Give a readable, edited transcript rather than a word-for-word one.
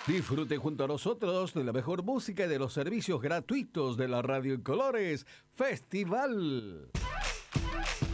Disfrute junto a nosotros de la mejor música y de los servicios gratuitos de la Radio en Colores Festival.